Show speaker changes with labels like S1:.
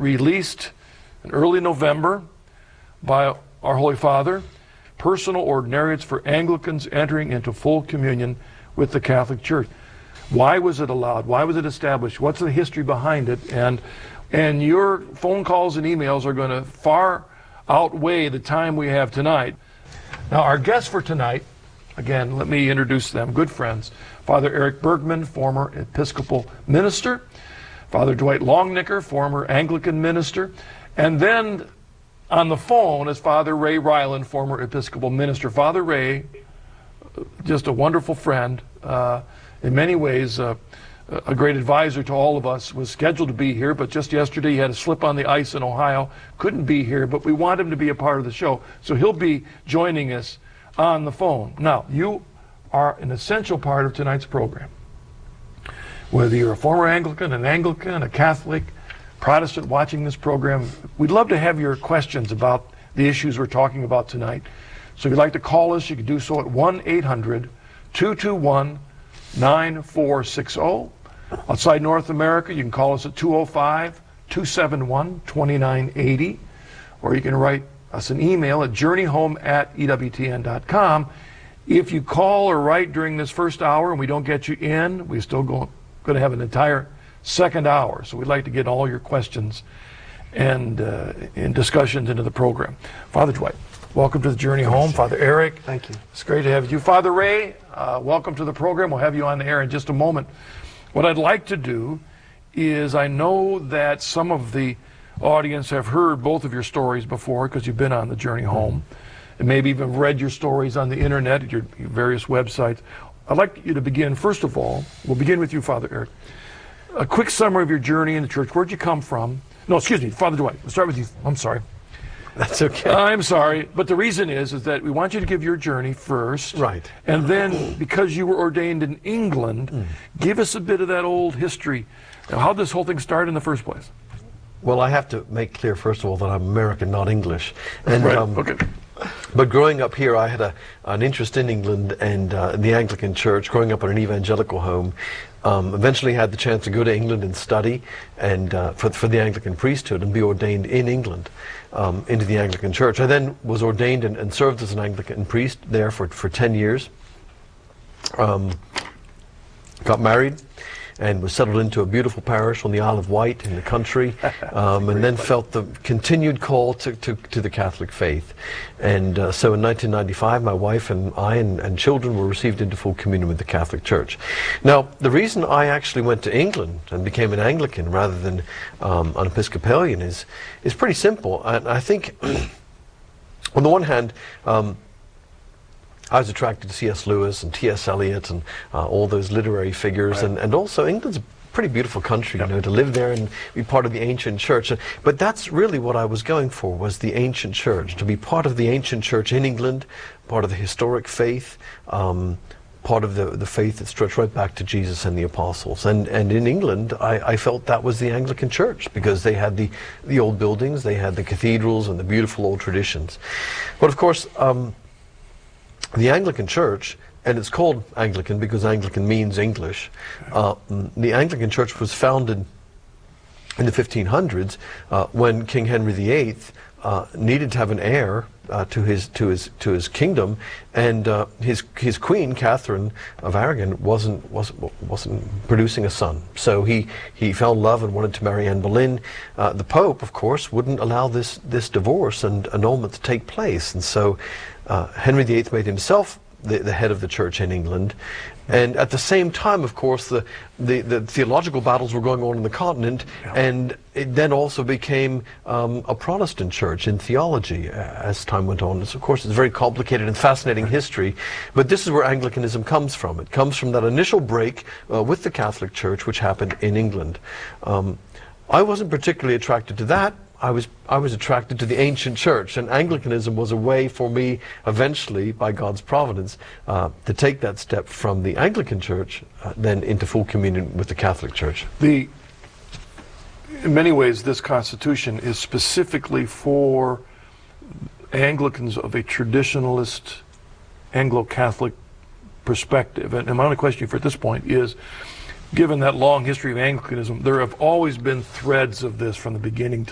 S1: released in early November by our Holy Father, Personal Ordinariates for Anglicans Entering into Full Communion with the Catholic Church. Why was it allowed? Why was it established? What's the history behind it? And your phone calls and emails are going to far outweigh the time we have tonight. Now, our guests for tonight, again, let me introduce them, good friends. Father Eric Bergman, former Episcopal minister. Father Dwight Longnicker, former Anglican minister. And then on the phone is Father Ray Ryland, former Episcopal minister. Father Ray, just a wonderful friend, in many ways a great advisor to all of us, was scheduled to be here, but just yesterday he had a slip on the ice in Ohio, couldn't be here, but we want him to be a part of the show, so he'll be joining us on the phone. Now, you are an essential part of tonight's program. Whether you're a former Anglican, an Anglican, a Catholic, Protestant watching this program, we'd love to have your questions about the issues we're talking about tonight. So if you'd like to call us, you can do so at 1-800-221-9460. Outside North America, you can call us at 205-271-2980, or you can write us an email at journeyhome@ewtn.com. If you call or write during this first hour and we don't get you in, we're still going to have an entire second hour. So we'd like to get all your questions and discussions into the program. Father Dwight, welcome to the Journey Home. Father Eric,
S2: thank you.
S1: It's great to have you. Father Ray, welcome to the program. We'll have you on the air in just a moment. What I'd like to do is, I know that some of the audience have heard both of your stories before because you've been on the Journey Home, and maybe even read your stories on the internet at your various websites. I'd like you to begin, first of all, we'll begin with you, Father Eric. A quick summary of your journey in the church. Where'd you come from? No, excuse me, Father Dwight. We'll start with you. I'm sorry.
S2: That's okay.
S1: I'm sorry, but the reason is that we want you to give your journey first.
S2: Right.
S1: And then, because you were ordained in England, give us a bit of that old history. Now, how did this whole thing start in the first place?
S2: Well, I have to make clear, first of all, that I'm American, not English. And,
S1: right, okay.
S2: But growing up here, I had an interest in England and the Anglican Church, growing up in an evangelical home. Eventually had the chance to go to England and study and for the Anglican priesthood and be ordained in England into the Anglican Church. I then was ordained and served as an Anglican priest there for 10 years. Got married and was settled into a beautiful parish on the Isle of Wight in the country, and then felt the continued call to the Catholic faith. And so in 1995, my wife and I and children were received into full communion with the Catholic Church. Now, the reason I actually went to England and became an Anglican rather than an Episcopalian is pretty simple. And I think, on the one hand, I was attracted to C.S. Lewis and T.S. Eliot and all those literary figures, right. and also England's a pretty beautiful country, you know, to live there and be part of the ancient church. But that's really what I was going for, was the ancient church, to be part of the ancient church in England, part of the historic faith, part of the faith that stretched right back to Jesus and the apostles. And in England, I felt that was the Anglican Church, because they had the old buildings, they had the cathedrals and the beautiful old traditions. But of course, the Anglican Church, and it's called Anglican because Anglican means English, the Anglican Church was founded in the 1500s when King Henry VIII needed to have an heir to his kingdom, and his queen Catherine of Aragon wasn't producing a son. So he fell in love and wanted to marry Anne Boleyn. The Pope, of course, wouldn't allow this divorce and annulment to take place, and so Henry VIII made himself the head of the church in England. And at the same time, of course, the theological battles were going on in the continent, and it then also became a Protestant church in theology as time went on. Of course, it's a very complicated and fascinating history, but this is where Anglicanism comes from. It comes from that initial break with the Catholic Church, which happened in England. I wasn't particularly attracted to that. I was attracted to the ancient church, and Anglicanism was a way for me eventually, by God's providence, to take that step from the Anglican Church then into full communion with the Catholic Church.
S1: In many ways, this Constitution is specifically for Anglicans of a traditionalist Anglo-Catholic perspective. And my only question for at this point is, given that long history of Anglicanism, there have always been threads of this from the beginning to